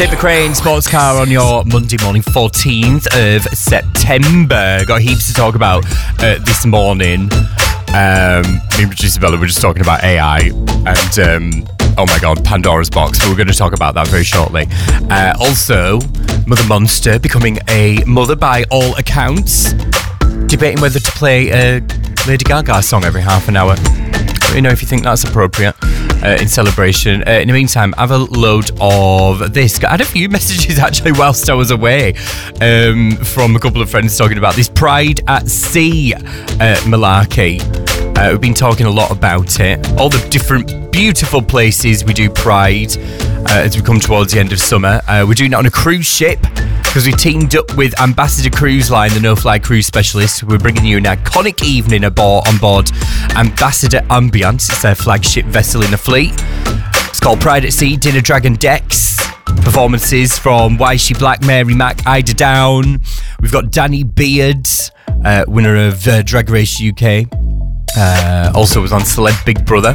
Tate McRae sports car on your Monday morning, 14th of September. Got heaps to talk about this morning. Me and producer Bella were just talking about AI and oh my god, Pandora's box. But we're going to talk about that very shortly. Also, Mother Monster becoming a mother by all accounts. Debating whether to play a Lady Gaga song every half an hour. Let me know if you think that's appropriate in celebration. In the meantime, I have a load of this. I had a few messages actually whilst I was away from a couple of friends talking about this Pride at Sea malarkey. We've been talking a lot about it. All the different beautiful places we do Pride as we come towards the end of summer. We're doing it on a cruise ship because we teamed up with Ambassador Cruise Line, the no-fly cruise specialist. We're bringing you an iconic evening on board Ambassador Ambiance. It's their flagship vessel in the fleet. It's called Pride at Sea, Dinner Dragon Decks. Performances from Wishy Black, Mary Mack, Ida Down. We've got Danny Beard, winner of Drag Race UK. Also was on Celeb Big Brother.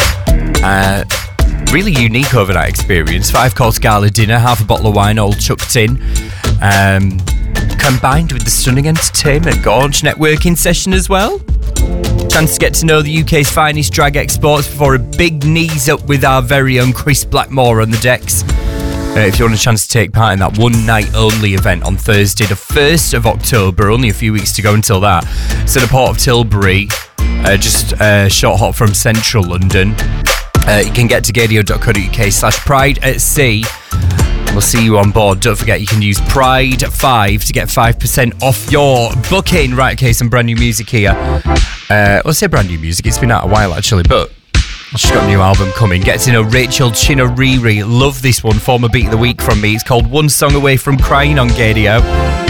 Really unique overnight experience. 5-course gala dinner, half a bottle of wine all chucked in. Combined with the stunning entertainment, gorge networking session as well. Chance to get to know the UK's finest drag exports before a big knees up with our very own Chris Blackmore on the decks. If you want a chance to take part in that one night only event on Thursday the 1st of October, only a few weeks to go until that. So the Port of Tilbury, just a short hop from central London. You can get to gadio.co.uk/Pride at Sea. We'll see you on board. Don't forget you can use Pride5 to get 5% off your booking. Right, okay, some brand new music here. I'll say brand new music, it's been out a while actually, but she's got a new album coming. Get to know Rachel Chinoriri. Love this one, former beat of the week from me. It's called One Song Away from Crying on Gadio.